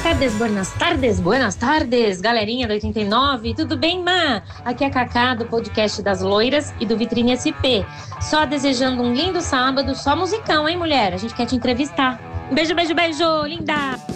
buenas tardes, galerinha do 89, tudo bem, Má? Aqui é a Cacá do podcast das Loiras e do Vitrine SP. Só desejando um lindo sábado, só musicão, hein, mulher? A gente quer te entrevistar. Beijo, beijo, beijo, linda!